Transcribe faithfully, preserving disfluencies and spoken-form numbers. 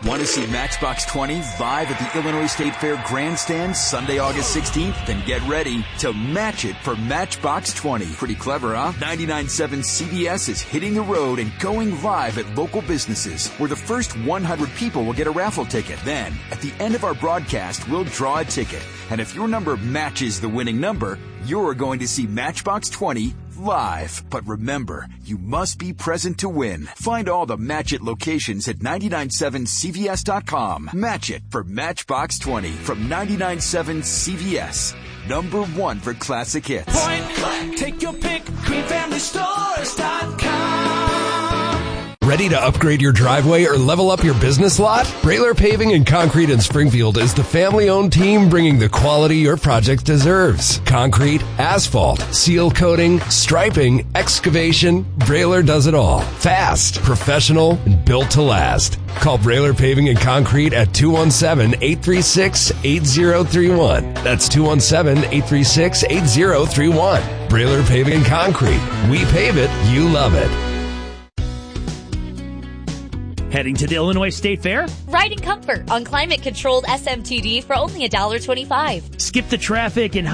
Want to see Matchbox twenty live at the Illinois State Fair Grandstand Sunday, August sixteenth? Then get ready to match it for Matchbox twenty. Pretty clever, huh? ninety-nine point seven C B S is hitting the road and going live at local businesses, where the first one hundred people will get a raffle ticket. Then, at the end of our broadcast, we'll draw a ticket. And if your number matches the winning number, you're going to see Matchbox twenty live. But remember, you must be present to win. Find all the Match It locations at nine nine seven C V S dot com. Match It for Matchbox twenty from nine nine seven C V S. Number one for classic hits. Point blank. Take your pick. green family stores dot com. Ready to upgrade your driveway or level up your business lot? Brailer Paving and Concrete in Springfield is the family-owned team bringing the quality your project deserves. Concrete, asphalt, seal coating, striping, excavation, Brailer does it all. Fast, professional, and built to last. Call Brailer Paving and Concrete at two one seven, eight three six, eight zero three one. That's two one seven, eight three six, eight zero three one. Brailer Paving and Concrete. We pave it, you love it. Heading to the Illinois State Fair? Ride in comfort on climate-controlled S M T D for only one dollar twenty-five. Skip the traffic and